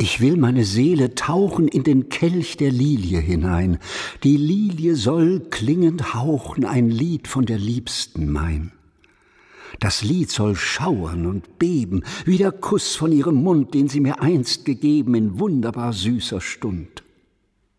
Ich will meine Seele tauchen in den Kelch der Lilie hinein. Die Lilie soll klingend hauchen ein Lied von der Liebsten mein. Das Lied soll schauern und beben, wie der Kuss von ihrem Mund, den sie mir einst gegeben in wunderbar süßer Stund.